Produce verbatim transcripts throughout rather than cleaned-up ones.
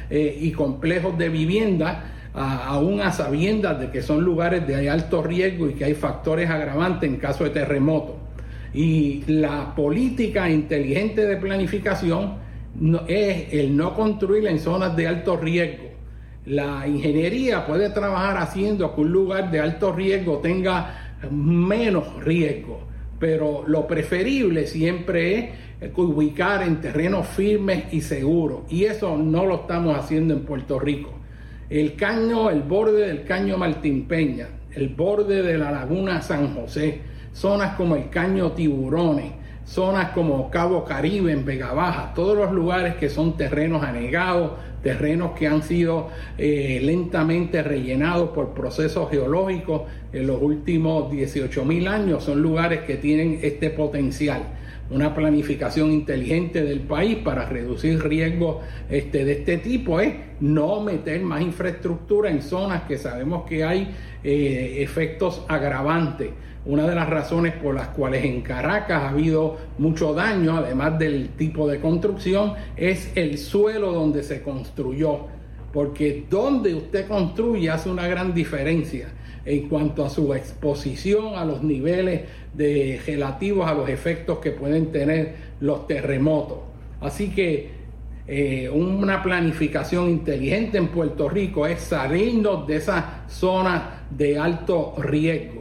eh, y complejos de vivienda, a, aún a sabiendas de que son lugares de alto riesgo y que hay factores agravantes en caso de terremoto. Y la política inteligente de planificación no, es el no construir en zonas de alto riesgo. La ingeniería puede trabajar haciendo que un lugar de alto riesgo tenga menos riesgo, pero lo preferible siempre es ubicar en terrenos firmes y seguros, y eso no lo estamos haciendo en Puerto Rico. El caño, el borde del caño Martín Peña, el borde de la laguna San José, zonas como el caño Tiburones, zonas como Cabo Caribe en Vega Baja, todos los lugares que son terrenos anegados, terrenos que han sido eh, lentamente rellenados por procesos geológicos en los últimos dieciocho mil años, son lugares que tienen este potencial. Una planificación inteligente del país para reducir riesgos este, de este tipo es no meter más infraestructura en zonas que sabemos que hay eh, efectos agravantes. Una de las razones por las cuales en Caracas ha habido mucho daño, además del tipo de construcción, es el suelo donde se construyó, porque donde usted construye hace una gran diferencia en cuanto a su exposición a los niveles de relativos a los efectos que pueden tener los terremotos. Así que eh, una planificación inteligente en Puerto Rico es salirnos de esas zonas de alto riesgo.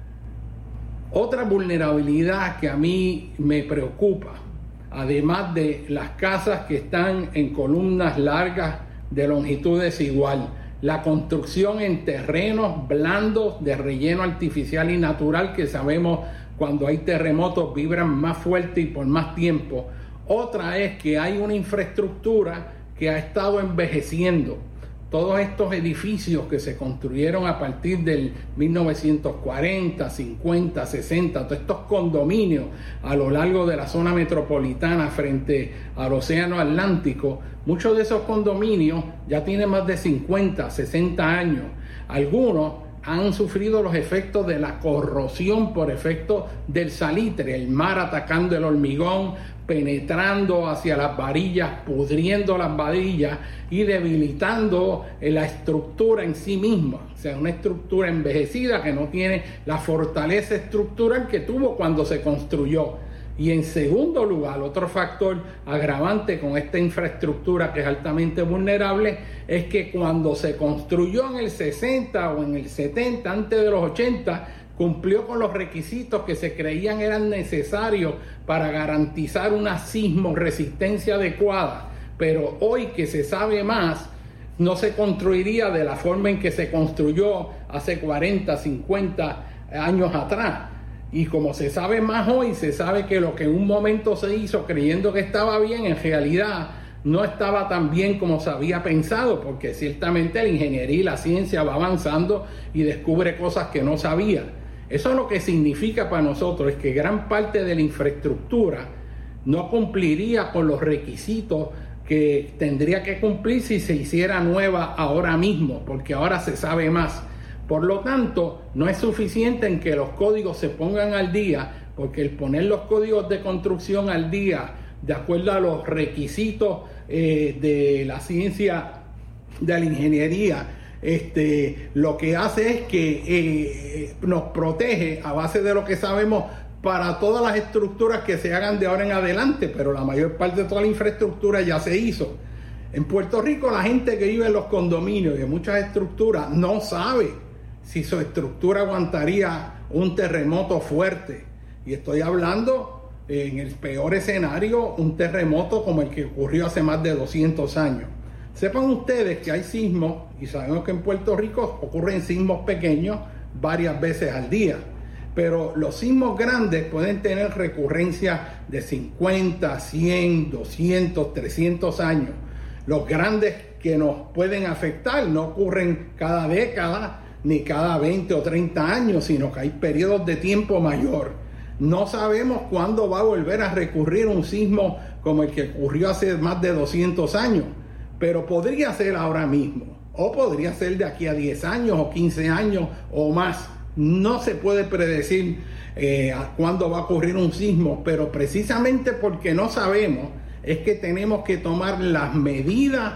Otra vulnerabilidad que a mí me preocupa, además de las casas que están en columnas largas de longitud desigual, la construcción en terrenos blandos de relleno artificial y natural, que sabemos cuando hay terremotos vibran más fuerte y por más tiempo. Otra es que hay una infraestructura que ha estado envejeciendo. Todos estos edificios que se construyeron a partir del mil novecientos cuarenta, cincuenta, sesenta, todos estos condominios a lo largo de la zona metropolitana frente al Océano Atlántico, muchos de esos condominios ya tienen más de cincuenta, sesenta años. Algunos han sufrido los efectos de la corrosión por efecto del salitre, el mar atacando el hormigón, penetrando hacia las varillas, pudriendo las varillas y debilitando la estructura en sí misma. O sea, una estructura envejecida que no tiene la fortaleza estructural que tuvo cuando se construyó. Y en segundo lugar, otro factor agravante con esta infraestructura que es altamente vulnerable es que cuando se construyó en el sesenta o en el setenta, antes de los ochenta, cumplió con los requisitos que se creían eran necesarios para garantizar una sismoresistencia adecuada. Pero hoy que se sabe más, no se construiría de la forma en que se construyó hace cuarenta, cincuenta años atrás. Y como se sabe más hoy, se sabe que lo que en un momento se hizo creyendo que estaba bien, en realidad no estaba tan bien como se había pensado, porque ciertamente la ingeniería y la ciencia va avanzando y descubre cosas que no sabía. Eso lo que significa para nosotros es que gran parte de la infraestructura no cumpliría con los requisitos que tendría que cumplir si se hiciera nueva ahora mismo, porque ahora se sabe más. Por lo tanto, no es suficiente en que los códigos se pongan al día, porque el poner los códigos de construcción al día, de acuerdo a los requisitos eh, de la ciencia, de la ingeniería, este, lo que hace es que eh, nos protege a base de lo que sabemos para todas las estructuras que se hagan de ahora en adelante, pero la mayor parte de toda la infraestructura ya se hizo. En Puerto Rico, la gente que vive en los condominios y en muchas estructuras no sabe si su estructura aguantaría un terremoto fuerte. Y estoy hablando, en el peor escenario, un terremoto como el que ocurrió hace más de doscientos años. Sepan ustedes que hay sismos, y sabemos que en Puerto Rico ocurren sismos pequeños varias veces al día, pero los sismos grandes pueden tener recurrencia de cincuenta, cien, doscientos, trescientos años. Los grandes que nos pueden afectar no ocurren cada década ni cada veinte o treinta años, sino que hay periodos de tiempo mayor. No sabemos cuándo va a volver a recurrir un sismo como el que ocurrió hace más de doscientos años, pero podría ser ahora mismo, o podría ser de aquí a diez años o quince años o más. No se puede predecir eh, a cuándo va a ocurrir un sismo, pero precisamente porque no sabemos es que tenemos que tomar las medidas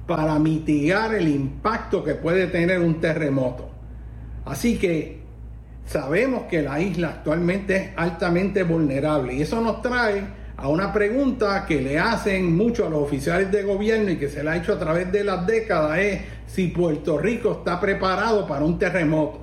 para mitigar el impacto que puede tener un terremoto. Así que sabemos que la isla actualmente es altamente vulnerable y eso nos trae a una pregunta que le hacen mucho a los oficiales de gobierno y que se le ha hecho a través de las décadas, es si Puerto Rico está preparado para un terremoto.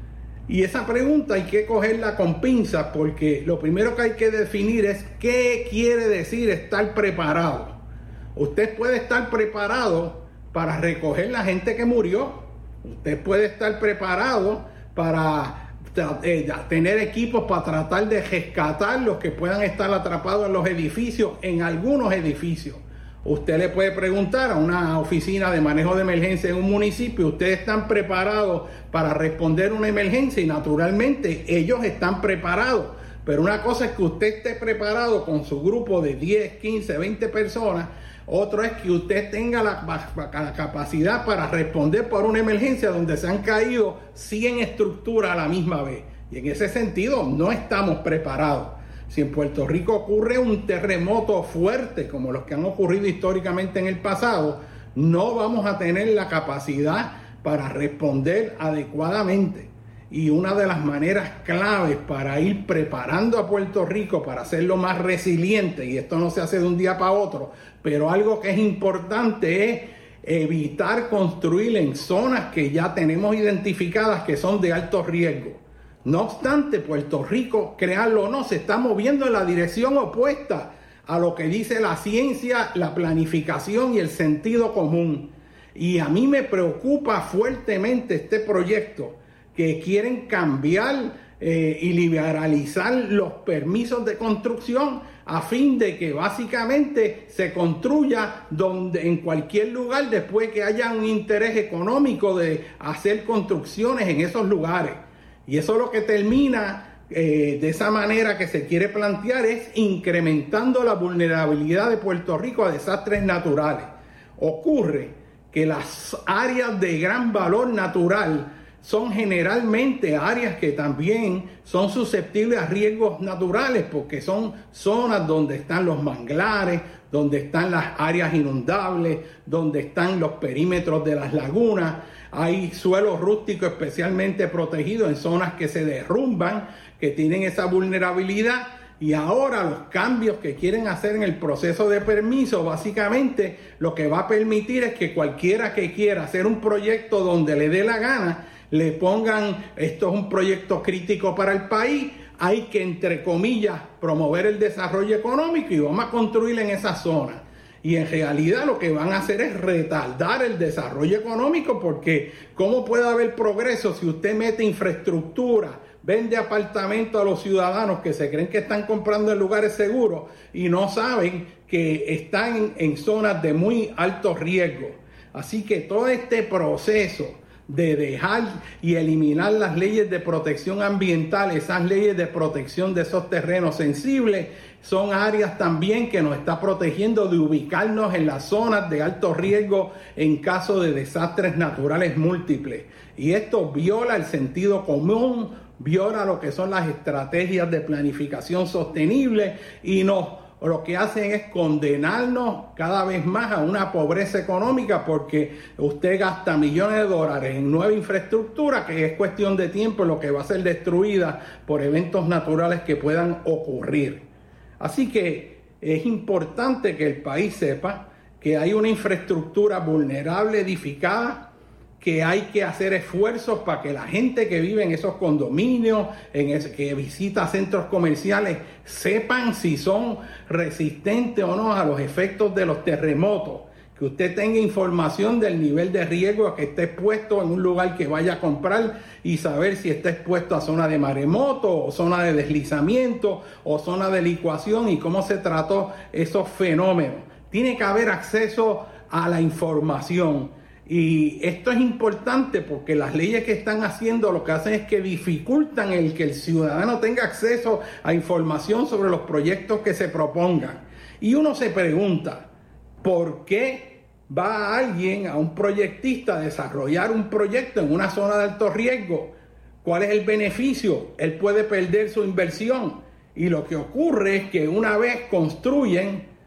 Y esa pregunta hay que cogerla con pinzas, porque lo primero que hay que definir es qué quiere decir estar preparado. Usted puede estar preparado para recoger la gente que murió, usted puede estar preparado para Eh, tener equipos para tratar de rescatar los que puedan estar atrapados en los edificios, en algunos edificios. Usted le puede preguntar a una oficina de manejo de emergencia en un municipio, ¿ustedes están preparados para responder una emergencia? Y naturalmente ellos están preparados, pero una cosa es que usted esté preparado con su grupo de diez, quince, veinte personas. Otro es que usted tenga la, la capacidad para responder por una emergencia donde se han caído cien estructuras a la misma vez. Y en ese sentido no estamos preparados. Si en Puerto Rico ocurre un terremoto fuerte como los que han ocurrido históricamente en el pasado, no vamos a tener la capacidad para responder adecuadamente. Y una de las maneras claves para ir preparando a Puerto Rico para hacerlo más resiliente, y esto no se hace de un día para otro, pero algo que es importante es evitar construir en zonas que ya tenemos identificadas que son de alto riesgo. No obstante, Puerto Rico, créanlo o no, se está moviendo en la dirección opuesta a lo que dice la ciencia, la planificación y el sentido común. Y a mí me preocupa fuertemente este proyecto, que quieren cambiar eh, y liberalizar los permisos de construcción a fin de que básicamente se construya donde, en cualquier lugar, después que haya un interés económico de hacer construcciones en esos lugares. Y eso lo que termina eh, de esa manera que se quiere plantear es incrementando la vulnerabilidad de Puerto Rico a desastres naturales. Ocurre que las áreas de gran valor natural son generalmente áreas que también son susceptibles a riesgos naturales, porque son zonas donde están los manglares, donde están las áreas inundables, donde están los perímetros de las lagunas. Hay suelos rústicos especialmente protegidos en zonas que se derrumban, que tienen esa vulnerabilidad. Y ahora los cambios que quieren hacer en el proceso de permiso, básicamente lo que va a permitir es que cualquiera que quiera hacer un proyecto donde le dé la gana, le pongan, esto es un proyecto crítico para el país, hay que, entre comillas, promover el desarrollo económico y vamos a construir en esa zona. Y en realidad lo que van a hacer es retardar el desarrollo económico, porque ¿cómo puede haber progreso si usted mete infraestructura, vende apartamentos a los ciudadanos que se creen que están comprando en lugares seguros y no saben que están en zonas de muy alto riesgo? Así que todo este proceso de dejar y eliminar las leyes de protección ambiental, esas leyes de protección de esos terrenos sensibles, son áreas también que nos está protegiendo de ubicarnos en las zonas de alto riesgo en caso de desastres naturales múltiples. Y esto viola el sentido común, viola lo que son las estrategias de planificación sostenible y nos lo que hacen es condenarnos cada vez más a una pobreza económica, porque usted gasta millones de dólares en nueva infraestructura que es cuestión de tiempo lo que va a ser destruida por eventos naturales que puedan ocurrir. Así que es importante que el país sepa que hay una infraestructura vulnerable edificada, que hay que hacer esfuerzos para que la gente que vive en esos condominios, en ese, que visita centros comerciales, sepan si son resistentes o no a los efectos de los terremotos. Que usted tenga información del nivel de riesgo a que esté expuesto en un lugar que vaya a comprar y saber si está expuesto a zona de maremoto o zona de deslizamiento o zona de licuación y cómo se trató esos fenómenos. Tiene que haber acceso a la información. Y esto es importante porque las leyes que están haciendo lo que hacen es que dificultan el que el ciudadano tenga acceso a información sobre los proyectos que se propongan. Y uno se pregunta, ¿por qué va alguien, a un proyectista, a desarrollar un proyecto en una zona de alto riesgo? ¿Cuál es el beneficio? Él puede perder su inversión. Y lo que ocurre es que una vez construyen,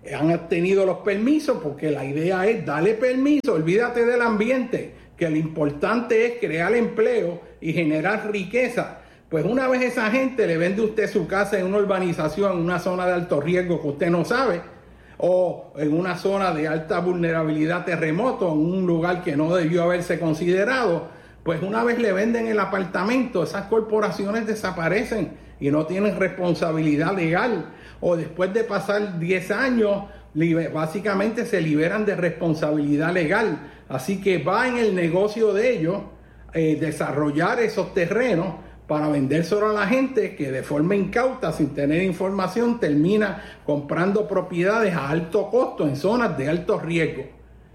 han obtenido los permisos, porque la idea es darle permiso, olvídate del ambiente, que lo importante es crear empleo y generar riqueza. Pues una vez esa gente le vende a usted su casa en una urbanización, en una zona de alto riesgo que usted no sabe, o en una zona de alta vulnerabilidad a terremoto, en un lugar que no debió haberse considerado, pues una vez le venden el apartamento, esas corporaciones desaparecen y no tienen responsabilidad legal. O después de pasar diez años, básicamente se liberan de responsabilidad legal. Así que va en el negocio de ellos eh, desarrollar esos terrenos para vendérselo a la gente que de forma incauta, sin tener información, termina comprando propiedades a alto costo en zonas de alto riesgo.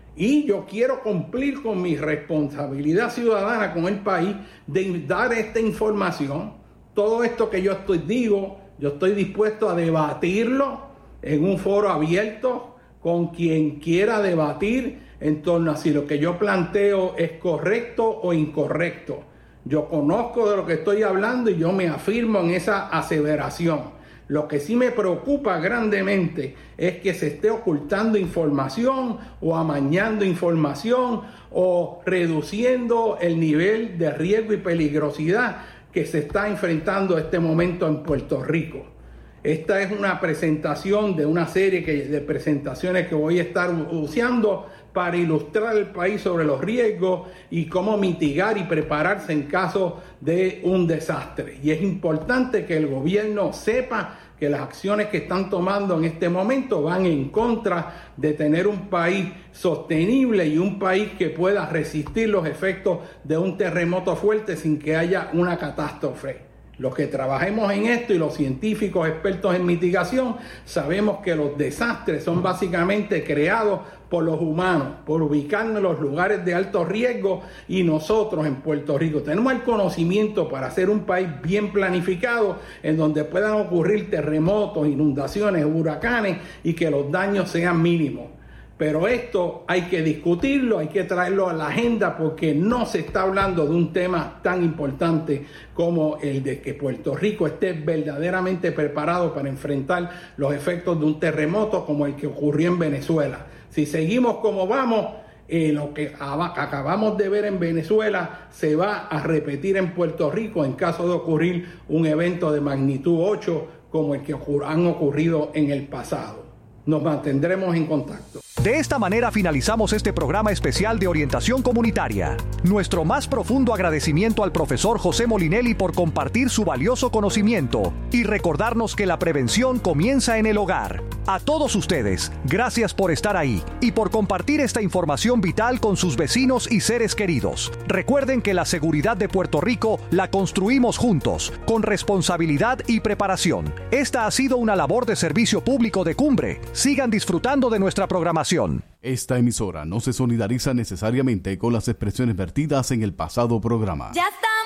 Y yo quiero cumplir con mi responsabilidad ciudadana con el país de dar esta información. Todo esto que yo estoy digo, yo estoy dispuesto a debatirlo en un foro abierto con quien quiera debatir en torno a si lo que yo planteo es correcto o incorrecto. Yo conozco de lo que estoy hablando y yo me afirmo en esa aseveración. Lo que sí me preocupa grandemente es que se esté ocultando información o amañando información o reduciendo el nivel de riesgo y peligrosidad que se está enfrentando en este momento en Puerto Rico. Esta es una presentación de una serie que, de presentaciones que voy a estar usando para ilustrar el país sobre los riesgos y cómo mitigar y prepararse en caso de un desastre. Y es importante que el gobierno sepa que las acciones que están tomando en este momento van en contra de tener un país sostenible y un país que pueda resistir los efectos de un terremoto fuerte sin que haya una catástrofe. Los que trabajemos en esto y los científicos expertos en mitigación sabemos que los desastres son básicamente creados por los humanos, por ubicarnos en los lugares de alto riesgo, y nosotros en Puerto Rico tenemos el conocimiento para ser un país bien planificado en donde puedan ocurrir terremotos, inundaciones, huracanes y que los daños sean mínimos. Pero esto hay que discutirlo, hay que traerlo a la agenda porque no se está hablando de un tema tan importante como el de que Puerto Rico esté verdaderamente preparado para enfrentar los efectos de un terremoto como el que ocurrió en Venezuela. Si seguimos como vamos, eh, lo que acabamos de ver en Venezuela se va a repetir en Puerto Rico en caso de ocurrir un evento de magnitud ocho como el que ocur- han ocurrido en el pasado. Nos mantendremos en contacto. De esta manera finalizamos este programa especial de orientación comunitaria. Nuestro más profundo agradecimiento al profesor José Molinelli por compartir su valioso conocimiento y recordarnos que la prevención comienza en el hogar. A todos ustedes, gracias por estar ahí y por compartir esta información vital con sus vecinos y seres queridos. Recuerden que la seguridad de Puerto Rico la construimos juntos, con responsabilidad y preparación. Esta ha sido una labor de servicio público de Cumbre. Sigan disfrutando de nuestra programación. Esta emisora no se solidariza necesariamente con las expresiones vertidas en el pasado programa. Ya estamos